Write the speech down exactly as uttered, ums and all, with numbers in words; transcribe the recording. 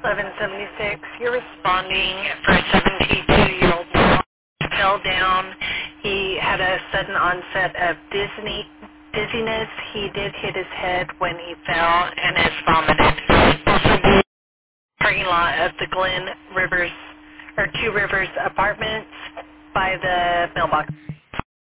eleven seventy-six. You're responding for a seventy-two-year-old man who fell down. He had a sudden onset of dizzy, dizziness. He did hit his head when he fell and has vomited. Also, the parking lot of the Glen Rivers, or Two Rivers Apartments by the mailbox.